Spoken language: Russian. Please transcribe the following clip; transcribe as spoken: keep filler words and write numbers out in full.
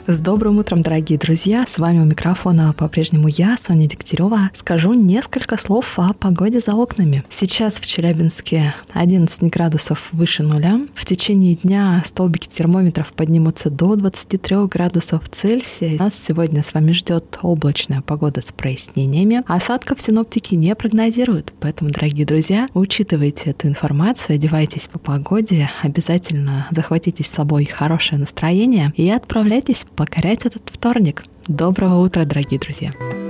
С добрым утром, дорогие друзья! С вами у микрофона по-прежнему я, Соня Дегтярева. Скажу несколько слов о погоде за окнами. Сейчас в Челябинске одиннадцать градусов выше нуля. В течение дня столбики термометров поднимутся до двадцати трёх градусов Цельсия. Нас сегодня с вами ждет облачная погода с прояснениями. Осадков синоптики не прогнозируют, поэтому, дорогие друзья, учитывайте эту информацию, одевайтесь по погоде, обязательно захватите с собой хорошее настроение и отправляйтесь покорять этот вторник. Доброго утра, дорогие друзья!